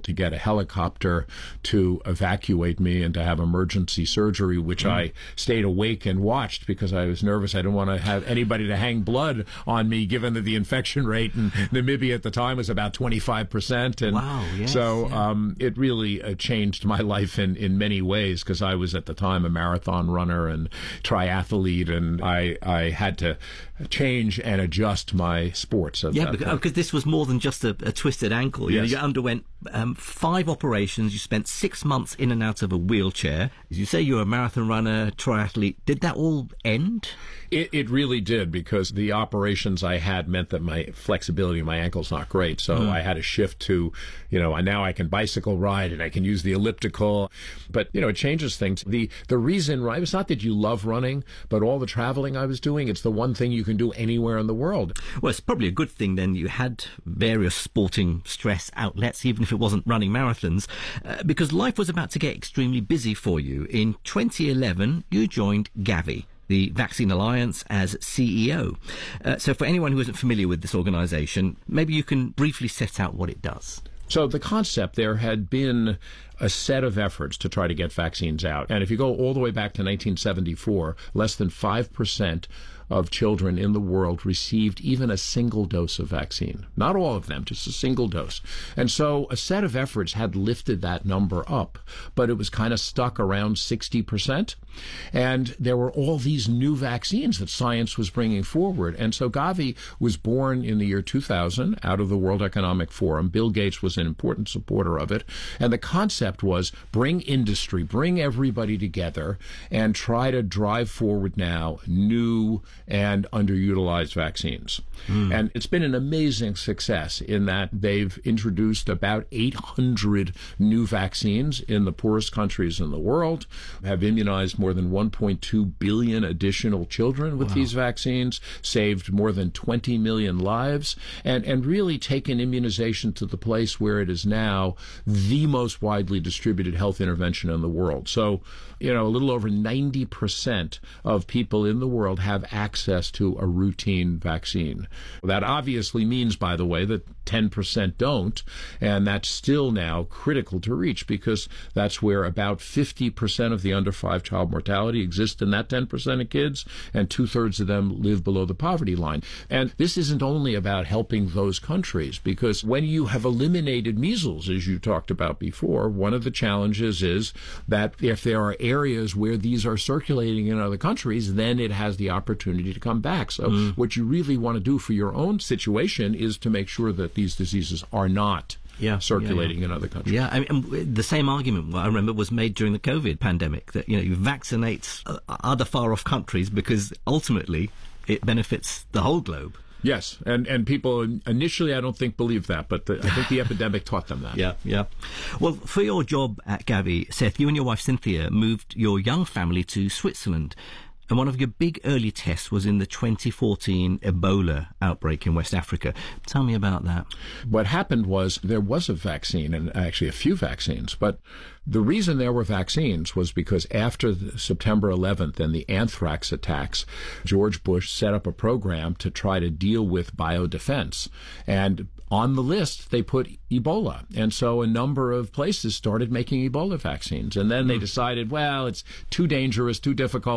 to get a helicopter to evacuate me and to have emergency surgery, which I stayed awake and watched because I was nervous. I didn't want to have anybody to hang blood on me, given that the infection rate in Namibia at the time was about 25%. And wow, yes, it really changed my life in many ways, because I was at the time a marathon runner and triathlete, and I had to change and adjust my sports. Because this was more than just a twisted ankle. Yes. You underwent 5 operations. You spent 6 months in and out of a wheelchair. As you say, you're a marathon runner, triathlete. Did that all end? It really did, because the operations I had meant that my flexibility in my ankle's not great. So I had to shift to, now I can bicycle ride and I can use the elliptical. But, it changes things. The reason, right, it's not that you love running, but all the traveling I was doing, it's the one thing you can do anywhere in the world. Well, it's probably a good thing then you had various sporting stress outlets, even if it wasn't running marathons, because life was about to get extremely busy for you. In 2011, you joined Gavi, the Vaccine Alliance, as CEO. So for anyone who isn't familiar with this organisation, maybe you can briefly set out what it does. So the concept, there had been a set of efforts to try to get vaccines out. And if you go all the way back to 1974, less than 5% of children in the world received even a single dose of vaccine. Not all of them, just a single dose. And so a set of efforts had lifted that number up, but it was kind of stuck around 60%. And there were all these new vaccines that science was bringing forward. And so Gavi was born in the year 2000 out of the World Economic Forum. Bill Gates was an important supporter of it. And the concept was bring industry, bring everybody together, and try to drive forward now new and underutilized vaccines. And it's been an amazing success in that they've introduced about 800 new vaccines in the poorest countries in the world, have immunized more than 1.2 billion additional children with these vaccines, saved more than 20 million lives, and really taken immunization to the place where it is now the most widely distributed health intervention in the world. So, a little over 90% of people in the world have access to a routine vaccine. That obviously means, by the way, that 10% don't, and that's still now critical to reach, because that's where about 50% of the under 5 child mortality exists in that 10% of kids, and 2/3 of them live below the poverty line. And this isn't only about helping those countries, because when you have eliminated measles, as you talked about before, one of the challenges is that if there are areas where these are circulating in other countries, then it has the opportunity to come back. So what you really want to do for your own situation is to make sure that these diseases are not circulating in other countries. Yeah, I mean, the same argument, I remember, was made during the COVID pandemic, that, you vaccinate other far-off countries because ultimately it benefits the whole globe. Yes, and people initially, I don't think, believed that, but I think the epidemic taught them that. Yeah. Well, for your job at Gavi, Seth, you and your wife Cynthia moved your young family to Switzerland. And one of your big early tests was in the 2014 Ebola outbreak in West Africa. Tell me about that. What happened was there was a vaccine, and actually a few vaccines, but the reason there were vaccines was because after September 11th and the anthrax attacks, George Bush set up a program to try to deal with biodefense. And on the list, they put Ebola. And so a number of places started making Ebola vaccines. And then they decided, well, it's too dangerous, too difficult.